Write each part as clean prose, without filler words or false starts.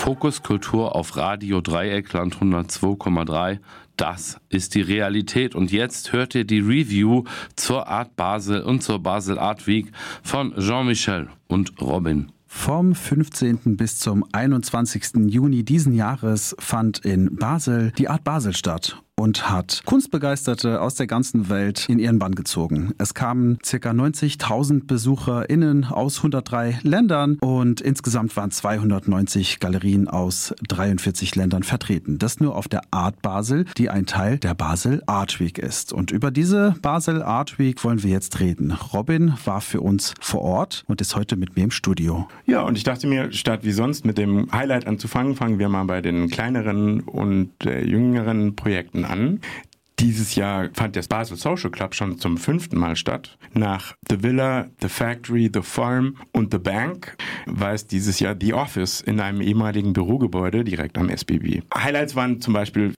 Fokus Kultur auf Radio Dreieckland 102,3. Das ist die Realität. Und jetzt hört ihr die Review zur Art Basel und zur Basel Art Week von Jean-Michel und Robin. Vom 15. bis zum 21. Juni diesen Jahres fand in Basel die Art Basel statt und hat Kunstbegeisterte aus der ganzen Welt in ihren Bann gezogen. Es kamen ca. 90.000 BesucherInnen aus 103 Ländern und insgesamt waren 290 Galerien aus 43 Ländern vertreten. Das nur auf der Art Basel, die ein Teil der Basel Art Week ist. Und über diese Basel Art Week wollen wir jetzt reden. Robin war für uns vor Ort und ist heute mit mir im Studio. Ja, und ich dachte mir, statt wie sonst mit dem Highlight anzufangen, fangen wir mal bei den kleineren und jüngeren Projekten an. Dieses Jahr fand der Basel Social Club schon zum 5. Mal statt. Nach The Villa, The Factory, The Farm und The Bank war es dieses Jahr The Office in einem ehemaligen Bürogebäude direkt am SBB. Highlights waren zum Beispiel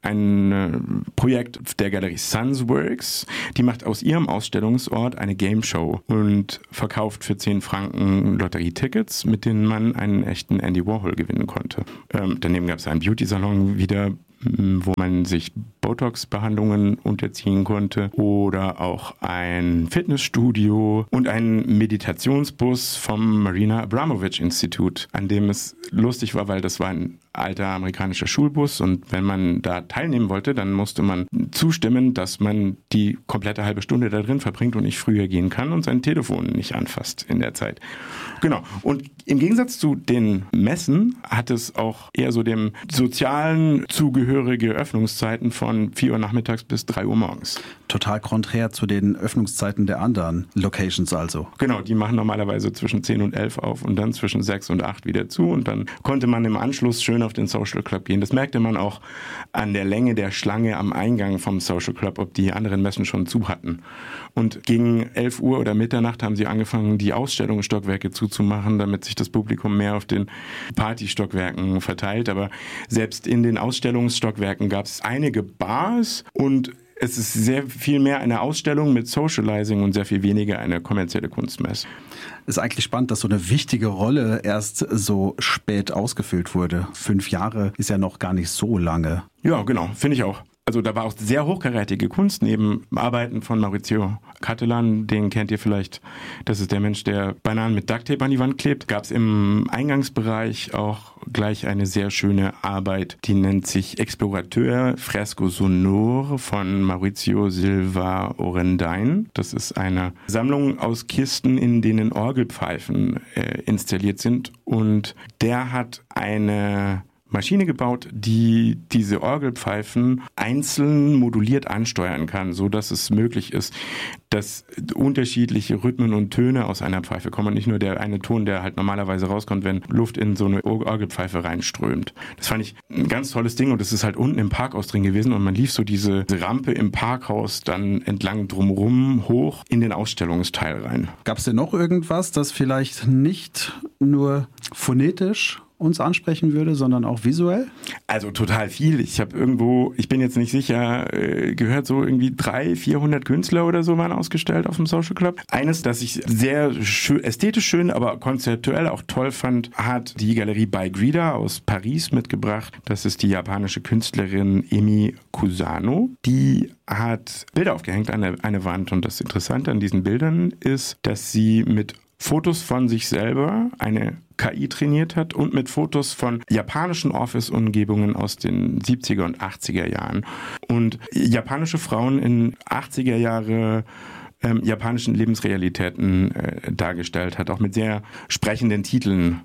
ein Projekt der Galerie Sunsworks. Die macht aus ihrem Ausstellungsort eine Game Show und verkauft für 10 Franken Lotterietickets, mit denen man einen echten Andy Warhol gewinnen konnte. Daneben gab es einen Beauty-Salon wieder, wo man sich Botox-Behandlungen unterziehen konnte, oder auch ein Fitnessstudio und ein Meditationsbus vom Marina Abramovic Institut, an dem es lustig war, weil das war ein alter amerikanischer Schulbus und wenn man da teilnehmen wollte, dann musste man zustimmen, dass man die komplette halbe Stunde da drin verbringt und nicht früher gehen kann und sein Telefon nicht anfasst in der Zeit. Genau. Und im Gegensatz zu den Messen hat es auch eher so dem sozialen zugehörige Öffnungszeiten von 4 Uhr nachmittags bis 3 Uhr morgens. Total konträr zu den Öffnungszeiten der anderen Locations also. Genau, die machen normalerweise zwischen 10 und 11 auf und dann zwischen 6 und 8 wieder zu und dann konnte man im Anschluss schön auf den Social Club gehen. Das merkte man auch an der Länge der Schlange am Eingang vom Social Club, ob die anderen Messen schon zu hatten. Und gegen 11 Uhr oder Mitternacht haben sie angefangen, die Ausstellungsstockwerke zuzumachen, damit sich das Publikum mehr auf den Partystockwerken verteilt. Aber selbst in den Ausstellungsstockwerken gab es einige Bars und es ist sehr viel mehr eine Ausstellung mit Socializing und sehr viel weniger eine kommerzielle Kunstmesse. Ist eigentlich spannend, dass so eine wichtige Rolle erst so spät ausgefüllt wurde. 5 Jahre ist ja noch gar nicht so lange. Ja, genau, finde ich auch. Also da war auch sehr hochkarätige Kunst neben Arbeiten von Maurizio Cattelan, den kennt ihr vielleicht. Das ist der Mensch, der Bananen mit Ducktape an die Wand klebt. Gab es im Eingangsbereich auch gleich eine sehr schöne Arbeit, die nennt sich Explorateur Fresco Sonore von Maurizio Silva Orendain. Das ist eine Sammlung aus Kisten, in denen Orgelpfeifen installiert sind, und der hat eine Maschine gebaut, die diese Orgelpfeifen einzeln moduliert ansteuern kann, so dass es möglich ist, dass unterschiedliche Rhythmen und Töne aus einer Pfeife kommen und nicht nur der eine Ton, der halt normalerweise rauskommt, wenn Luft in so eine Orgelpfeife reinströmt. Das fand ich ein ganz tolles Ding und das ist halt unten im Parkhaus drin gewesen und man lief so diese Rampe im Parkhaus dann entlang drumherum hoch in den Ausstellungsteil rein. Gab es denn noch irgendwas, das vielleicht nicht nur phonetisch uns ansprechen würde, sondern auch visuell? Also total viel. Ich bin jetzt nicht sicher, gehört so irgendwie 300-400 Künstler oder so waren ausgestellt auf dem Social Club. Eines, das ich sehr ästhetisch schön, aber konzeptuell auch toll fand, hat die Galerie By Grida aus Paris mitgebracht. Das ist die japanische Künstlerin Emi Kusano. Die hat Bilder aufgehängt an eine Wand und das Interessante an diesen Bildern ist, dass sie mit Fotos von sich selber eine KI trainiert hat und mit Fotos von japanischen Office-Umgebungen aus den 70er und 80er Jahren. Und japanische Frauen in 80er Jahre japanischen Lebensrealitäten dargestellt hat, auch mit sehr sprechenden Titeln.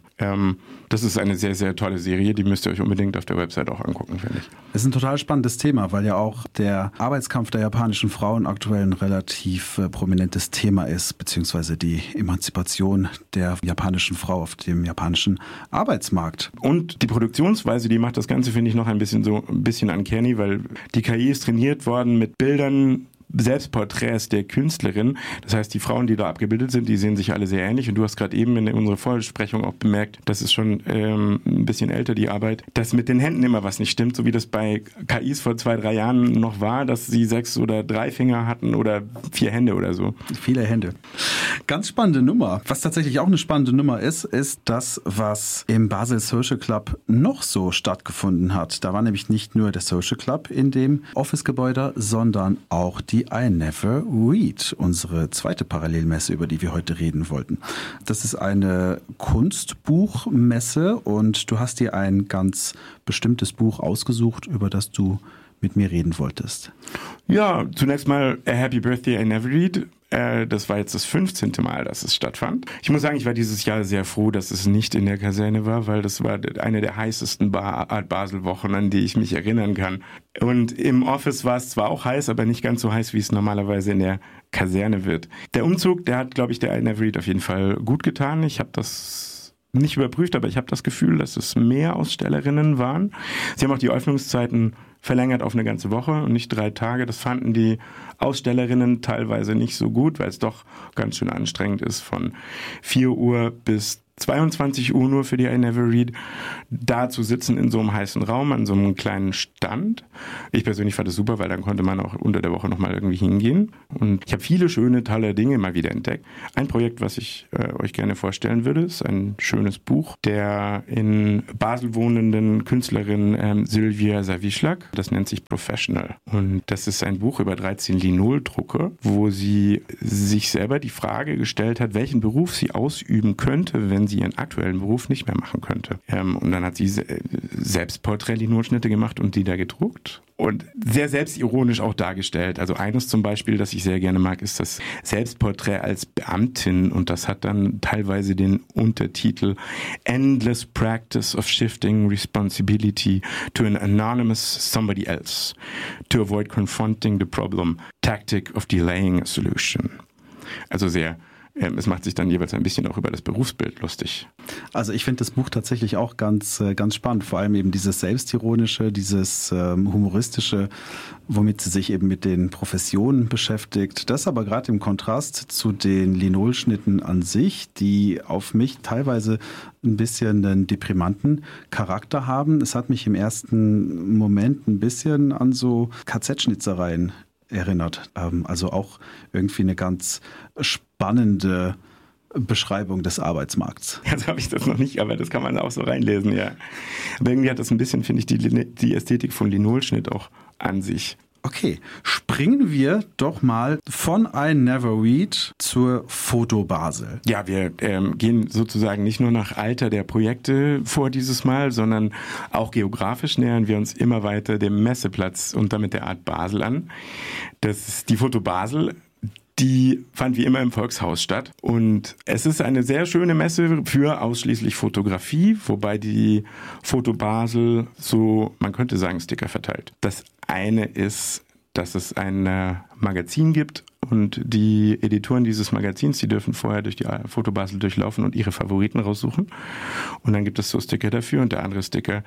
Das ist eine sehr, sehr tolle Serie, die müsst ihr euch unbedingt auf der Website auch angucken, finde ich. Es ist ein total spannendes Thema, weil ja auch der Arbeitskampf der japanischen Frauen aktuell ein relativ prominentes Thema ist, beziehungsweise die Emanzipation der japanischen Frau auf dem japanischen Arbeitsmarkt. Und die Produktionsweise, die macht das Ganze, finde ich, noch ein bisschen uncanny, weil die KI ist trainiert worden mit Bildern Selbstporträts der Künstlerin. Das heißt, die Frauen, die da abgebildet sind, die sehen sich alle sehr ähnlich. Und du hast gerade eben in unserer Vorbesprechung auch bemerkt, das ist schon ein bisschen älter, die Arbeit, dass mit den Händen immer was nicht stimmt, so wie das bei KIs vor 2-3 Jahren noch war, dass sie 6 oder 3 Finger hatten oder 4 Hände oder so. Viele Hände. Ganz spannende Nummer. Was tatsächlich auch eine spannende Nummer ist das, was im Basel Social Club noch so stattgefunden hat. Da war nämlich nicht nur der Social Club in dem Office-Gebäude, sondern auch die I Never Read, unsere zweite Parallelmesse, über die wir heute reden wollten. Das ist eine Kunstbuchmesse und du hast dir ein ganz bestimmtes Buch ausgesucht, über das du mit mir reden wolltest. Ja, zunächst mal A Happy Birthday, I Never Read. Das war jetzt das 15. Mal, dass es stattfand. Ich muss sagen, ich war dieses Jahr sehr froh, dass es nicht in der Kaserne war, weil das war eine der heißesten Art Basel-Wochen, an die ich mich erinnern kann. Und im Office war es zwar auch heiß, aber nicht ganz so heiß, wie es normalerweise in der Kaserne wird. Der Umzug, der hat, glaube ich, der I Never Read auf jeden Fall gut getan. Ich habe das nicht überprüft, aber ich habe das Gefühl, dass es mehr Ausstellerinnen waren. Sie haben auch die Öffnungszeiten verlängert auf eine ganze Woche und nicht 3 Tage. Das fanden die Ausstellerinnen teilweise nicht so gut, weil es doch ganz schön anstrengend ist, von 4 Uhr bis 22 Uhr nur für die I Never Read, da zu sitzen in so einem heißen Raum, an so einem kleinen Stand. Ich persönlich fand es super, weil dann konnte man auch unter der Woche nochmal irgendwie hingehen. Und ich habe viele schöne, tolle Dinge mal wieder entdeckt. Ein Projekt, was ich euch gerne vorstellen würde, ist ein schönes Buch der in Basel wohnenden Künstlerin Sylvia Savischlak. Das nennt sich Professional. Und das ist ein Buch über 13 Linol-Drucke, wo sie sich selber die Frage gestellt hat, welchen Beruf sie ausüben könnte, wenn sie ihren aktuellen Beruf nicht mehr machen könnte. Und dann hat sie selbst Porträt-Linolschnitte gemacht und die da gedruckt. Und sehr selbstironisch auch dargestellt. Also eines zum Beispiel, das ich sehr gerne mag, ist das Selbstporträt als Beamtin. Und das hat dann teilweise den Untertitel Endless Practice of Shifting Responsibility to an Anonymous Somebody Else to avoid confronting the problem. Tactic of Delaying a Solution. Also es macht sich dann jeweils ein bisschen auch über das Berufsbild lustig. Also ich finde das Buch tatsächlich auch ganz spannend. Vor allem eben dieses Selbstironische, dieses Humoristische, womit sie sich eben mit den Professionen beschäftigt. Das aber gerade im Kontrast zu den Linolschnitten an sich, die auf mich teilweise ein bisschen einen deprimanten Charakter haben. Es hat mich im ersten Moment ein bisschen an so KZ-Schnitzereien erinnert. Also auch irgendwie eine ganz spannende Beschreibung des Arbeitsmarkts. Jetzt habe ich das noch nicht, aber das kann man auch so reinlesen, ja. Aber irgendwie hat das ein bisschen, finde ich, die Ästhetik von Linolschnitt auch an sich. Okay, springen wir doch mal von I Never Read zur Foto Basel. Ja, wir gehen sozusagen nicht nur nach Alter der Projekte vor dieses Mal, sondern auch geografisch nähern wir uns immer weiter dem Messeplatz und damit der Art Basel an. Das ist die Foto Basel. Die fand wie immer im Volkshaus statt. Und es ist eine sehr schöne Messe für ausschließlich Fotografie, wobei die Foto Basel so, man könnte sagen, Sticker verteilt. Das eine ist, dass es ein Magazin gibt und die Editoren dieses Magazins, die dürfen vorher durch die Foto Basel durchlaufen und ihre Favoriten raussuchen. Und dann gibt es so Sticker dafür und der andere Sticker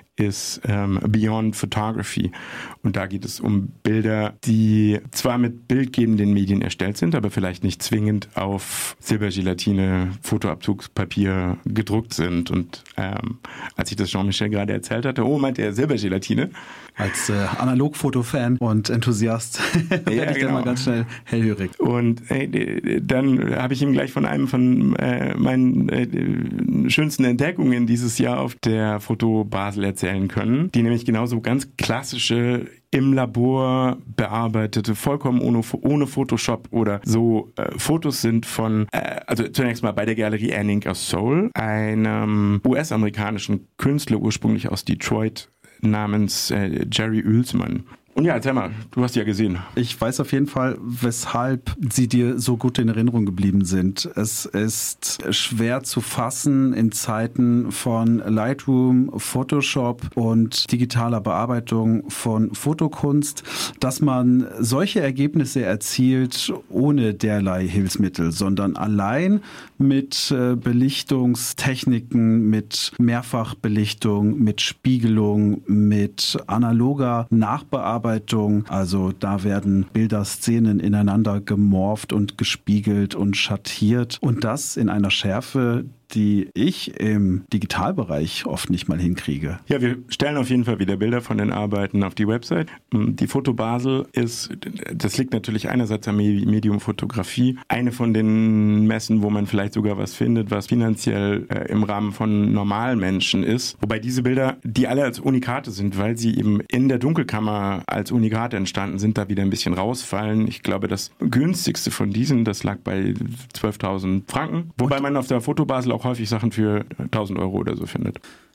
ist Beyond Photography. Und da geht es um Bilder, die zwar mit bildgebenden Medien erstellt sind, aber vielleicht nicht zwingend auf Silbergelatine, Fotoabzugspapier gedruckt sind. Und als ich das Jean-Michel gerade erzählt hatte, meinte er Silbergelatine. Als Analogfoto-Fan und Enthusiast werde ich dann mal ganz schnell hellhörig. Und dann habe ich ihm gleich von einem von meinen schönsten Entdeckungen dieses Jahr auf der Foto Basel erzählen können, die nämlich genauso ganz klassische im Labor bearbeitete, vollkommen ohne Photoshop oder so Fotos sind von, also zunächst mal bei der Galerie Anning aus Seoul, einem US-amerikanischen Künstler, ursprünglich aus Detroit, namens Jerry Uelsmann. Und ja, erzähl mal, du hast die ja gesehen. Ich weiß auf jeden Fall, weshalb sie dir so gut in Erinnerung geblieben sind. Es ist schwer zu fassen in Zeiten von Lightroom, Photoshop und digitaler Bearbeitung von Fotokunst, dass man solche Ergebnisse erzielt ohne derlei Hilfsmittel, sondern allein mit Belichtungstechniken, mit Mehrfachbelichtung, mit Spiegelung, mit analoger Nachbearbeitung Bildbearbeitung. Also da werden Bilderszenen ineinander gemorpht und gespiegelt und schattiert. Und das in einer Schärfe, die ich im Digitalbereich oft nicht mal hinkriege. Ja, wir stellen auf jeden Fall wieder Bilder von den Arbeiten auf die Website. Die Foto Basel das liegt natürlich einerseits am Medium Fotografie, eine von den Messen, wo man vielleicht sogar was findet, was finanziell im Rahmen von normalen Menschen ist. Wobei diese Bilder, die alle als Unikate sind, weil sie eben in der Dunkelkammer als Unikate entstanden sind, da wieder ein bisschen rausfallen. Ich glaube, das günstigste von diesen, das lag bei 12.000 Franken. Wobei man auf der Foto Basel auch häufig Sachen für 1.000 Euro oder so findet.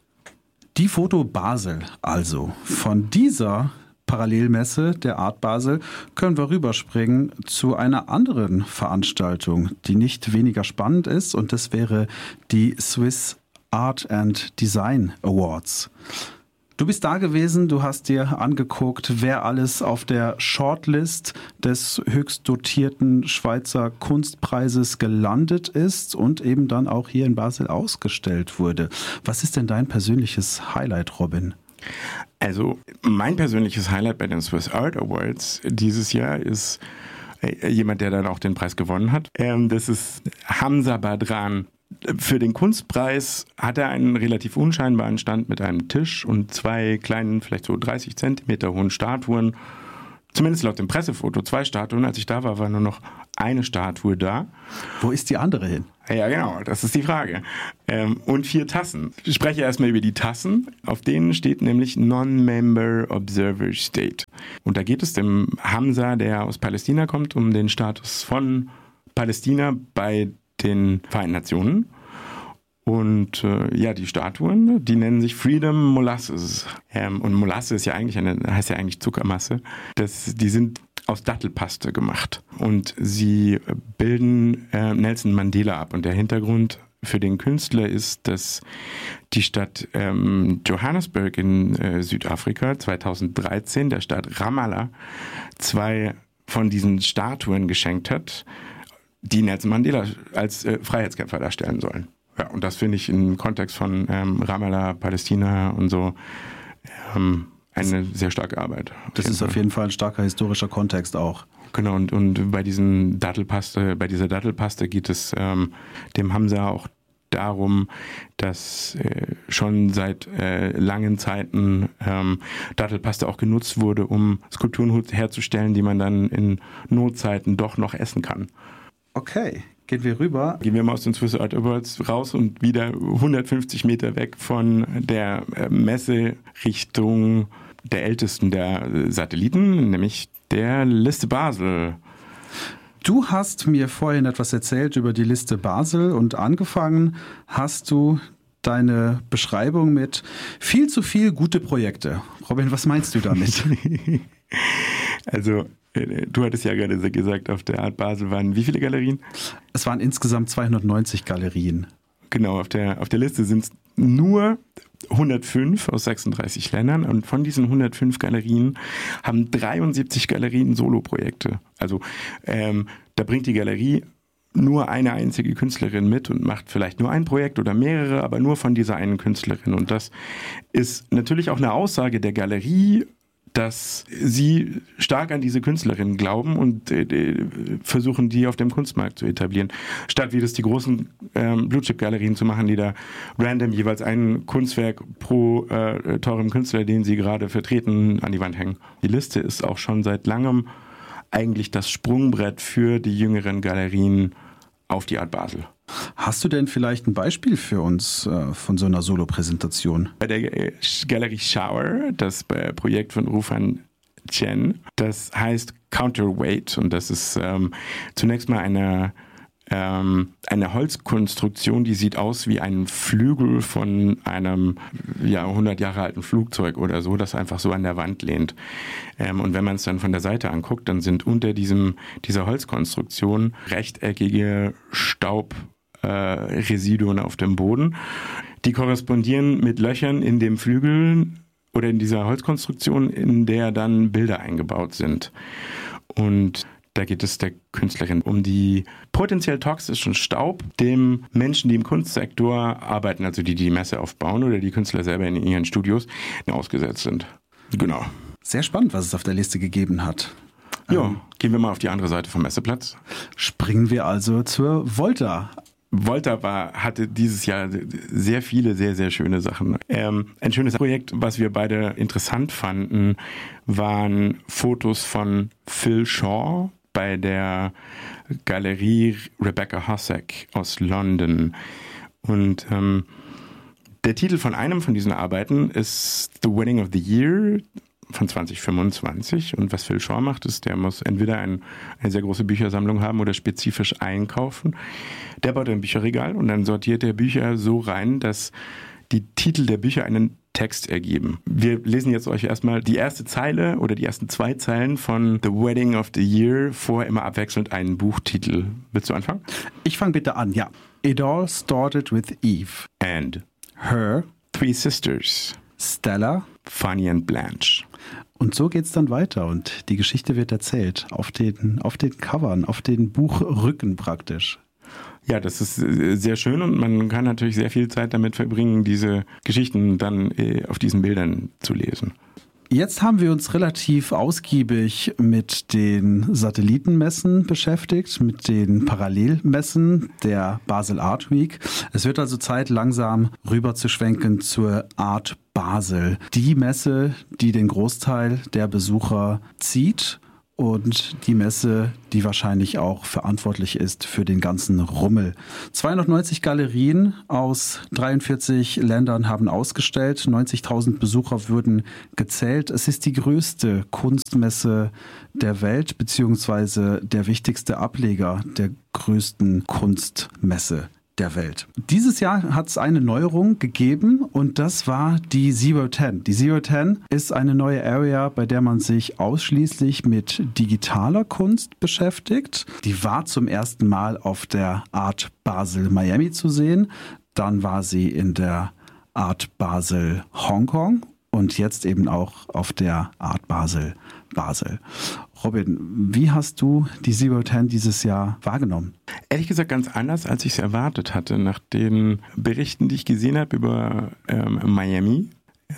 Die Foto Basel also. Von dieser Parallelmesse der Art Basel können wir rüberspringen zu einer anderen Veranstaltung, die nicht weniger spannend ist, und das wäre die Swiss Art and Design Awards. Du bist da gewesen, du hast dir angeguckt, wer alles auf der Shortlist des höchst dotierten Schweizer Kunstpreises gelandet ist und eben dann auch hier in Basel ausgestellt wurde. Was ist denn dein persönliches Highlight, Robin? Also mein persönliches Highlight bei den Swiss Art Awards dieses Jahr ist jemand, der dann auch den Preis gewonnen hat. Das ist Hamza Badran. Für den Kunstpreis hat er einen relativ unscheinbaren Stand mit einem Tisch und 2 kleinen, vielleicht so 30 Zentimeter hohen Statuen. Zumindest laut dem Pressefoto 2 Statuen. Als ich da war, war nur noch eine Statue da. Wo ist die andere hin? Ja, genau, das ist die Frage. Und 4 Tassen. Ich spreche erstmal über die Tassen. Auf denen steht nämlich Non-Member Observer State. Und da geht es dem Hamza, der aus Palästina kommt, um den Status von Palästina bei den Vereinten Nationen. Und die Statuen, die nennen sich Freedom Molasses. Und Molasse ist heißt ja eigentlich Zuckermasse. Die sind aus Dattelpaste gemacht. Und sie bilden Nelson Mandela ab. Und der Hintergrund für den Künstler ist, dass die Stadt Johannesburg in Südafrika 2013 der Stadt Ramallah 2 von diesen Statuen geschenkt hat, die Nelson Mandela als Freiheitskämpfer darstellen sollen. Ja, und das finde ich im Kontext von Ramallah, Palästina und so eine sehr starke Arbeit. Das ist auf jeden Fall ein starker historischer Kontext auch. Genau, und bei dieser Dattelpaste geht es dem Hamza auch darum, dass schon seit langen Zeiten Dattelpaste auch genutzt wurde, um Skulpturen herzustellen, die man dann in Notzeiten doch noch essen kann. Okay, gehen wir rüber. Gehen wir mal aus den Swiss Art Awards raus und wieder 150 Meter weg von der Messe Richtung der ältesten der Satelliten, nämlich der Liste Basel. Du hast mir vorhin etwas erzählt über die Liste Basel und angefangen hast du deine Beschreibung mit viel zu viel gute Projekte. Robin, was meinst du damit? Also, du hattest ja gerade gesagt, auf der Art Basel waren wie viele Galerien? Es waren insgesamt 290 Galerien. Genau, auf der Liste sind es nur 105 aus 36 Ländern und von diesen 105 Galerien haben 73 Galerien Soloprojekte. Also da bringt die Galerie nur eine einzige Künstlerin mit und macht vielleicht nur ein Projekt oder mehrere, aber nur von dieser einen Künstlerin. Und das ist natürlich auch eine Aussage der Galerie, dass sie stark an diese Künstlerin glauben und versuchen, die auf dem Kunstmarkt zu etablieren. Statt wie das die großen Blue-Chip-Galerien zu machen, die da random jeweils ein Kunstwerk pro teurem Künstler, den sie gerade vertreten, an die Wand hängen. Die Liste ist auch schon seit langem eigentlich das Sprungbrett für die jüngeren Galerien auf die Art Basel. Hast du denn vielleicht ein Beispiel für uns von so einer Solo-Präsentation? Bei der Galerie Shower, das Projekt von Rufan Chen, das heißt Counterweight und das ist zunächst mal eine Holzkonstruktion, die sieht aus wie ein Flügel von einem 100 Jahre alten Flugzeug oder so, das einfach so an der Wand lehnt. Und wenn man es dann von der Seite anguckt, dann sind unter dieser Holzkonstruktion rechteckige Staubresiduen auf dem Boden. Die korrespondieren mit Löchern in dem Flügel oder in dieser Holzkonstruktion, in der dann Bilder eingebaut sind. Und da geht es der Künstlerin um die potenziell toxischen Staub, dem Menschen, die im Kunstsektor arbeiten, also die Messe aufbauen oder die Künstler selber in ihren Studios ausgesetzt sind. Genau. Sehr spannend, was es auf der Liste gegeben hat. Ja, gehen wir mal auf die andere Seite vom Messeplatz. Springen wir also zur Volta. Volta hatte dieses Jahr sehr viele, sehr, sehr schöne Sachen. Ein schönes Projekt, was wir beide interessant fanden, waren Fotos von Phil Shaw bei der Galerie Rebecca Hossack aus London. Und der Titel von einem von diesen Arbeiten ist The Wedding of the Year von 2025. Und was Phil Shaw macht, ist, der muss entweder eine sehr große Büchersammlung haben oder spezifisch einkaufen. Der baut ein Bücherregal und dann sortiert er Bücher so rein, dass die Titel der Bücher einen Text ergeben. Wir lesen jetzt euch erstmal die erste Zeile oder die ersten 2 Zeilen von The Wedding of the Year vor, immer abwechselnd einen Buchtitel. Willst du anfangen? Ich fange bitte an, ja. It all started with Eve. And Her. 3 Sisters. Stella. Fanny and Blanche. Und so geht's dann weiter und die Geschichte wird erzählt auf den Covern, auf den Buchrücken praktisch. Ja, das ist sehr schön und man kann natürlich sehr viel Zeit damit verbringen, diese Geschichten dann auf diesen Bildern zu lesen. Jetzt haben wir uns relativ ausgiebig mit den Satellitenmessen beschäftigt, mit den Parallelmessen der Basel Art Week. Es wird also Zeit, langsam rüber zu schwenken zur Art Basel. Die Messe, die den Großteil der Besucher zieht. Und die Messe, die wahrscheinlich auch verantwortlich ist für den ganzen Rummel. 290 Galerien aus 43 Ländern haben ausgestellt. 90.000 Besucher würden gezählt. Es ist die größte Kunstmesse der Welt, beziehungsweise der wichtigste Ableger der größten Kunstmesse der Welt. Dieses Jahr hat es eine Neuerung gegeben und das war die Zero 10. Die Zero 10 ist eine neue Area, bei der man sich ausschließlich mit digitaler Kunst beschäftigt. Die war zum ersten Mal auf der Art Basel Miami zu sehen. Dann war sie in der Art Basel Hongkong und jetzt eben auch auf der Art Basel Basel. Robin, wie hast du die Zero 10 dieses Jahr wahrgenommen? Ehrlich gesagt ganz anders, als ich es erwartet hatte. Nach den Berichten, die ich gesehen habe über Miami.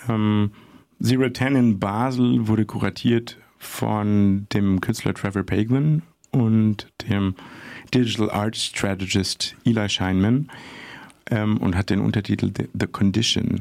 Zero 10 in Basel wurde kuratiert von dem Künstler Trevor Paglen und dem Digital Art Strategist Eli Scheinman und hat den Untertitel The Condition.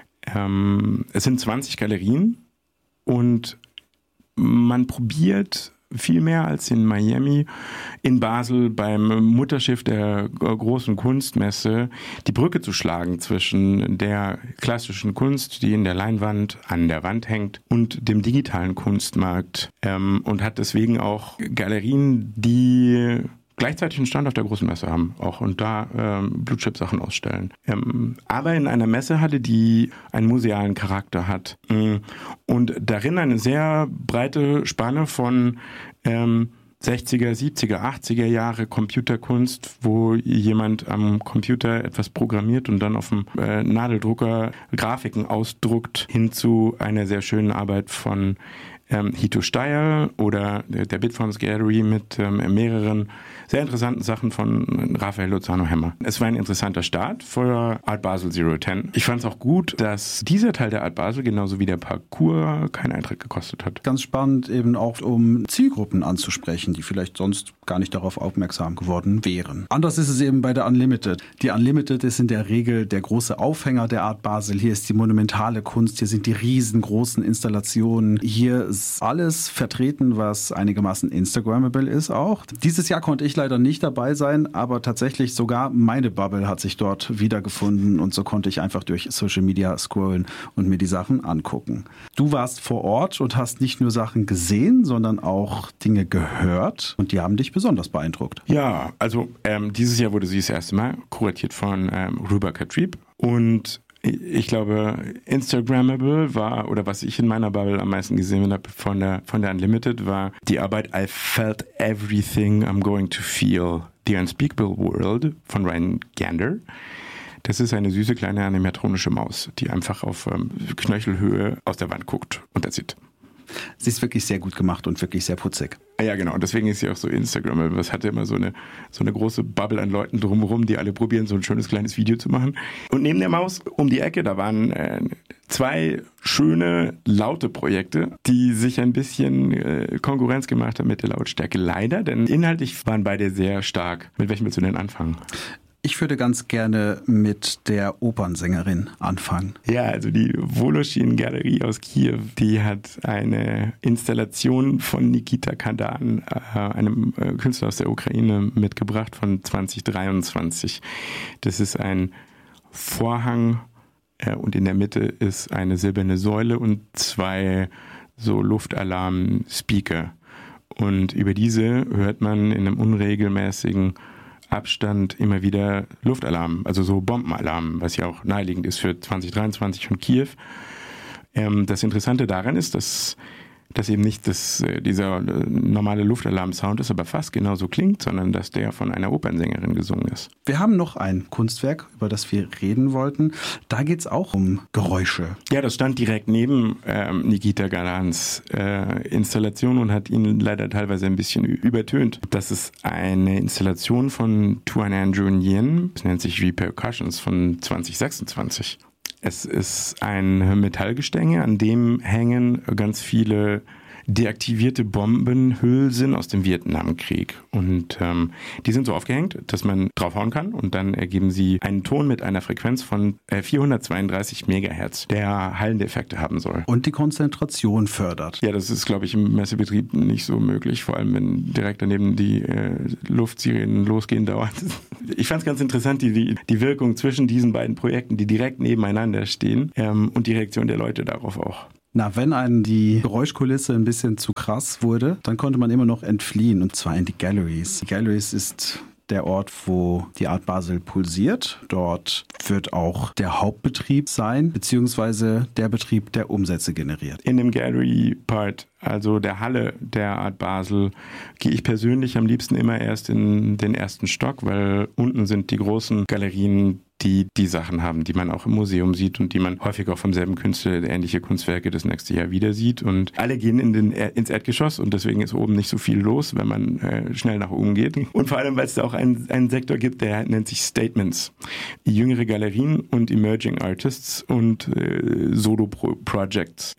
Es sind 20 Galerien und man probiert viel mehr als in Miami, in Basel beim Mutterschiff der großen Kunstmesse die Brücke zu schlagen zwischen der klassischen Kunst, die in der Leinwand an der Wand hängt, und dem digitalen Kunstmarkt und hat deswegen auch Galerien, die gleichzeitig einen Stand auf der großen Messe haben auch und da Blue-Chip-Sachen ausstellen. Aber in einer Messehalle, die einen musealen Charakter hat und darin eine sehr breite Spanne von 60er, 70er, 80er Jahre Computerkunst, wo jemand am Computer etwas programmiert und dann auf dem Nadeldrucker Grafiken ausdruckt, hin zu einer sehr schönen Arbeit von Hito Steyer oder der Bitforms Gallery mit mehreren sehr interessanten Sachen von Raphael Lozano-Hemmer. Es war ein interessanter Start für Art Basel Zero 10. Ich fand es auch gut, dass dieser Teil der Art Basel genauso wie der Parcours keinen Eintritt gekostet hat. Ganz spannend eben auch, um Zielgruppen anzusprechen, die vielleicht sonst gar nicht darauf aufmerksam geworden wären. Anders ist es eben bei der Unlimited. Die Unlimited ist in der Regel der große Aufhänger der Art Basel. Hier ist die monumentale Kunst, hier sind die riesengroßen Installationen, hier ist alles vertreten, was einigermaßen Instagrammable ist auch. Dieses Jahr konnte ich leider nicht dabei sein, aber tatsächlich sogar meine Bubble hat sich dort wiedergefunden und so konnte ich einfach durch Social Media scrollen und mir die Sachen angucken. Du warst vor Ort und hast nicht nur Sachen gesehen, sondern auch Dinge gehört und die haben dich besonders beeindruckt. Ja, also dieses Jahr wurde sie das erste Mal kuratiert von Ruba Katrib und ich glaube, Instagrammable war, oder was ich in meiner Bubble am meisten gesehen habe von der Unlimited, war die Arbeit I Felt Everything I'm Going to Feel, The Unspeakable World von Ryan Gander. Das ist eine süße kleine animatronische Maus, die einfach auf Knöchelhöhe aus der Wand guckt und that's it. Sie ist wirklich sehr gut gemacht und wirklich sehr putzig. Ja, genau. Und deswegen ist sie auch so Instagram. Es hatte immer so eine große Bubble an Leuten drumherum, die alle probieren, so ein schönes kleines Video zu machen. Und neben der Maus um die Ecke, da waren 2 schöne, laute Projekte, die sich ein bisschen Konkurrenz gemacht haben mit der Lautstärke. Leider, denn inhaltlich waren beide sehr stark. Mit welchem willst du denn anfangen? Ich würde ganz gerne mit der Opernsängerin anfangen. Ja, also die Voloshin-Galerie aus Kiew, die hat eine Installation von Nikita Kadan, einem Künstler aus der Ukraine, mitgebracht von 2023. Das ist ein Vorhang und in der Mitte ist eine silberne Säule und 2 so Luftalarm-Speaker. Und über diese hört man in einem unregelmäßigen Abstand immer wieder Luftalarm, also so Bombenalarm, was ja auch naheliegend ist für 2023 von Kiew. Das Interessante daran ist, dass eben nicht dieser normale Luftalarm-Sound ist, aber fast genauso klingt, sondern dass der von einer Opernsängerin gesungen ist. Wir haben noch ein Kunstwerk, über das wir reden wollten. Da geht es auch um Geräusche. Ja, das stand direkt neben Nikita Kadans Installation und hat ihn leider teilweise ein bisschen übertönt. Das ist eine Installation von Tuan Andrew Nguyen, das nennt sich Repercussions von 2026. Es ist ein Metallgestänge, an dem hängen ganz viele deaktivierte Bombenhülsen aus dem Vietnamkrieg. Und die sind so aufgehängt, dass man draufhauen kann und dann ergeben sie einen Ton mit einer Frequenz von 432 Megahertz, der hallende Effekte haben soll. Und die Konzentration fördert. Ja, das ist, glaube ich, im Messebetrieb nicht so möglich, vor allem wenn direkt daneben die Luftsirenen losgehen dauert. Ich fand es ganz interessant, die Wirkung zwischen diesen beiden Projekten, die direkt nebeneinander stehen, und die Reaktion der Leute darauf auch. Na, wenn einem die Geräuschkulisse ein bisschen zu krass wurde, dann konnte man immer noch entfliehen, und zwar in die Galleries. Die Galleries ist der Ort, wo die Art Basel pulsiert. Dort wird auch der Hauptbetrieb sein, beziehungsweise der Betrieb, der Umsätze generiert. In dem Gallery-Part, also der Halle der Art Basel, gehe ich persönlich am liebsten immer erst in den ersten Stock, weil unten sind die großen Galerien, die Sachen haben, die man auch im Museum sieht und die man häufig auch vom selben Künstler ähnliche Kunstwerke das nächste Jahr wieder sieht. Und alle gehen ins Erdgeschoss und deswegen ist oben nicht so viel los, wenn man schnell nach oben geht. Und vor allem, weil es da auch einen Sektor gibt, der nennt sich Statements. Jüngere Galerien und Emerging Artists und Solo-Projects.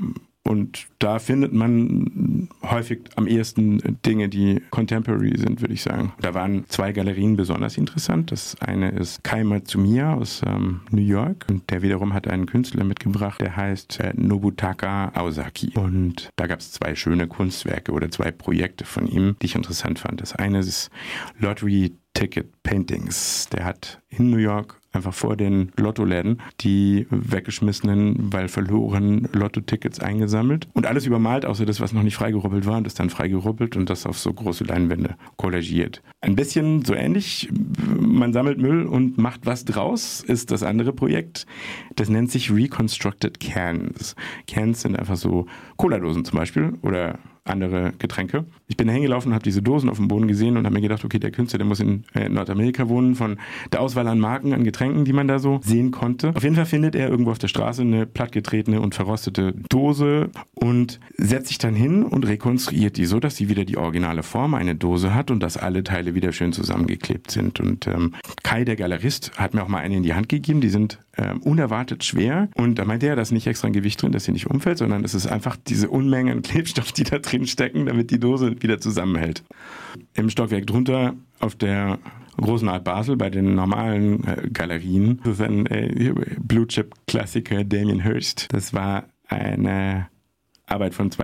Und da findet man häufig am ehesten Dinge, die contemporary sind, würde ich sagen. Da waren 2 Galerien besonders interessant. Das eine ist Kai Matsumiya aus New York und der wiederum hat einen Künstler mitgebracht, der heißt Nobutaka Aosaki. Und da gab es 2 schöne Kunstwerke oder 2 Projekte von ihm, die ich interessant fand. Das eine ist Lottery Ticket Paintings. Der hat in New York einfach vor den Lottoläden die weggeschmissenen, weil verloren Lotto-Tickets eingesammelt und alles übermalt, außer das, was noch nicht freigerubbelt war, und das dann freigerubbelt und das auf so große Leinwände kollagiert. Ein bisschen so ähnlich, man sammelt Müll und macht was draus, ist das andere Projekt. Das nennt sich Reconstructed Cans. Cans sind einfach so Cola-Dosen zum Beispiel oder andere Getränke. Ich bin da hingelaufen und habe diese Dosen auf dem Boden gesehen und habe mir gedacht, okay, der Künstler, der muss in Nordamerika wohnen, von der Auswahl an Marken, an Getränken, die man da so sehen konnte. Auf jeden Fall findet er irgendwo auf der Straße eine plattgetretene und verrostete Dose und setzt sich dann hin und rekonstruiert die so, dass sie wieder die originale Form, eine Dose hat und dass alle Teile wieder schön zusammengeklebt sind. Und Kai, der Galerist, hat mir auch mal eine in die Hand gegeben, die sind unerwartet schwer und da meinte er, da ist nicht extra ein Gewicht drin, dass sie nicht umfällt, sondern es ist einfach diese Unmenge an Klebstoff, die da drin stecken, damit die Dose wieder zusammenhält. Im Stockwerk drunter auf der großen Art Basel bei den normalen Galerien, das ist ein Blue-Chip-Klassiker Damien Hirst. Das war eine Arbeit von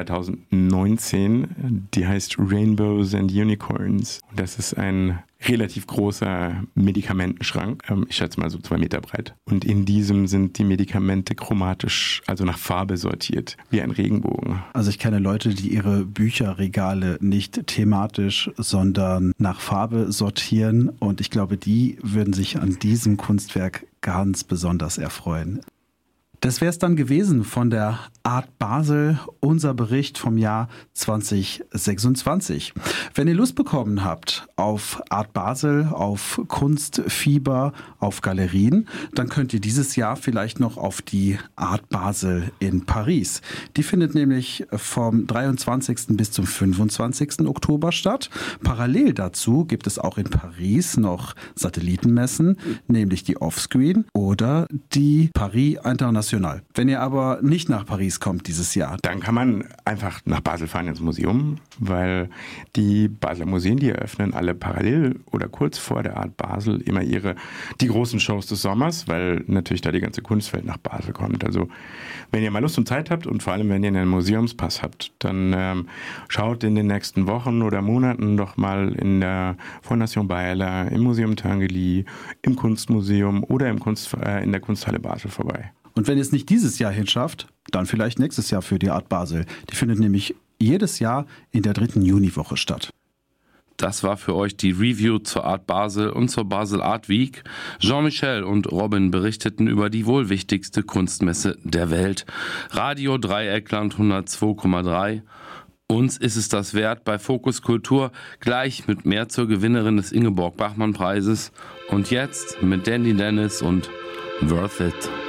2019, die heißt Rainbows and Unicorns. Das ist ein relativ großer Medikamentenschrank, ich schätze mal so 2 Meter breit. Und in diesem sind die Medikamente chromatisch, also nach Farbe sortiert, wie ein Regenbogen. Also ich kenne Leute, die ihre Bücherregale nicht thematisch, sondern nach Farbe sortieren. Und ich glaube, die würden sich an diesem Kunstwerk ganz besonders erfreuen. Das wäre es dann gewesen von der Art Basel, unser Bericht vom Jahr 2026. Wenn ihr Lust bekommen habt auf Art Basel, auf Kunstfieber, auf Galerien, dann könnt ihr dieses Jahr vielleicht noch auf die Art Basel in Paris. Die findet nämlich vom 23. bis zum 25. Oktober statt. Parallel dazu gibt es auch in Paris noch Satellitenmessen, nämlich die Offscreen oder die Paris International. Wenn ihr aber nicht nach Paris kommt dieses Jahr, dann kann man einfach nach Basel fahren ins Museum, weil die Basler Museen, die eröffnen alle parallel oder kurz vor der Art Basel immer die großen Shows des Sommers, weil natürlich da die ganze Kunstwelt nach Basel kommt. Also wenn ihr mal Lust und Zeit habt und vor allem wenn ihr einen Museumspass habt, dann schaut in den nächsten Wochen oder Monaten doch mal in der Fondation Bayerler, im Museum Tinguely, im Kunstmuseum oder in der Kunsthalle Basel vorbei. Und wenn ihr es nicht dieses Jahr hinschafft, dann vielleicht nächstes Jahr für die Art Basel. Die findet nämlich jedes Jahr in der 3. Juniwoche statt. Das war für euch die Review zur Art Basel und zur Basel Art Week. Jean-Michel und Robin berichteten über die wohl wichtigste Kunstmesse der Welt. Radio Dreieckland 102,3. Uns ist es das wert bei Fokus Kultur, gleich mit mehr zur Gewinnerin des Ingeborg-Bachmann-Preises. Und jetzt mit Danny Dennis und Worth It.